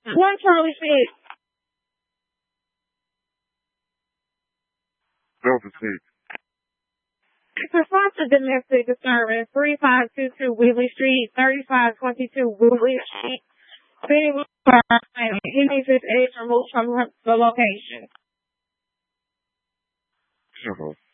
One Charlie said, Delta 6. response to domestic disturbance, 3522 Wheatley Street, 3522 Wheatley Street. He needs his age removed from the location. Sure.